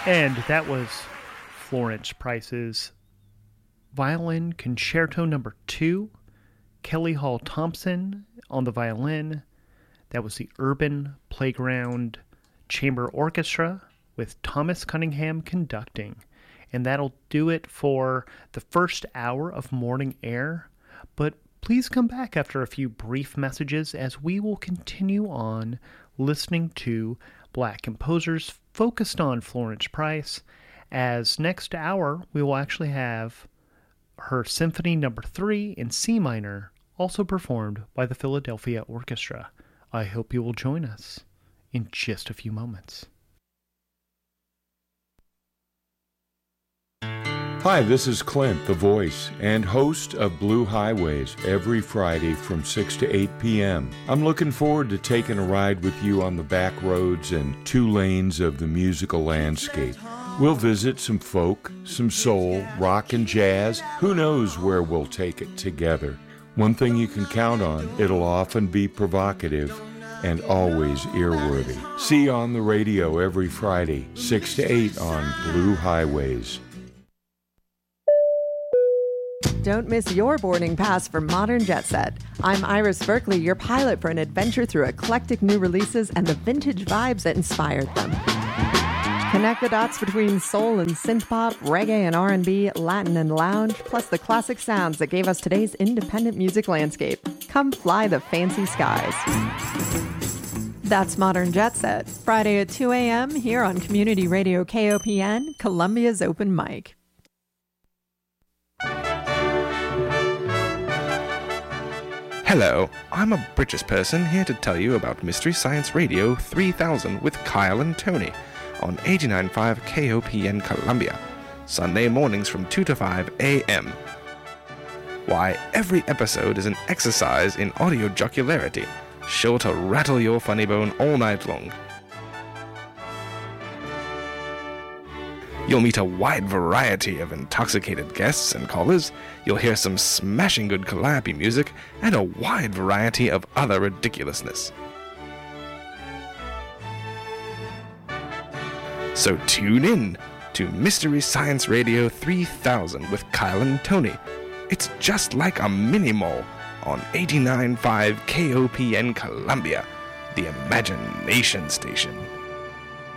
And that was Florence Price's Violin Concerto No. 2, Kelly Hall Thompson on the violin. That was the Urban Playground Chamber Orchestra with Thomas Cunningham conducting. And that'll do it for the first hour of Morning Air. But please come back after a few brief messages as we will continue on listening to Black composers focused on Florence Price, as next hour we will actually have her Symphony No. 3 in C minor, also performed by the Philadelphia Orchestra. I hope you will join us in just a few moments. Hi, this is Clint, the voice and host of Blue Highways, every Friday from 6 to 8 p.m. I'm looking forward to taking a ride with you on the back roads and 2 lanes of the musical landscape. We'll visit some folk, some soul, rock, and jazz. Who knows where we'll take it together? One thing you can count on, it'll often be provocative and always earworthy. See you on the radio every Friday, 6 to 8 on Blue Highways. Don't miss your boarding pass for Modern Jet Set. I'm Iris Berkeley, your pilot for an adventure through eclectic new releases and the vintage vibes that inspired them. Connect the dots between soul and synthpop, reggae and R&B, Latin and lounge, plus the classic sounds that gave us today's independent music landscape. Come fly the fancy skies. That's Modern Jet Set, Friday at 2 a.m. here on Community Radio KOPN, Columbia's Open Mic. Hello, I'm a British person here to tell you about Mystery Science Radio 3000 with Kyle and Tony on 89.5 KOPN Columbia, Sunday mornings from 2 to 5 a.m. Why, every episode is an exercise in audio jocularity, sure to rattle your funny bone all night long. You'll meet a wide variety of intoxicated guests and callers, you'll hear some smashing good calliope music, and a wide variety of other ridiculousness. So tune in to Mystery Science Radio 3000 with Kyle and Tony. It's just like a mini-mall on 89.5 KOPN Columbia, the Imagination Station.